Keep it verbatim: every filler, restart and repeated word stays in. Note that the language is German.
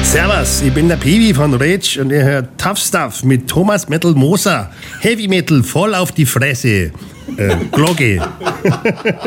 Servus, ich bin der Piwi von Rage und ihr hört Tough Stuff mit Thomas Metal Moser. Heavy Metal voll auf die Fresse. Äh, Glocke.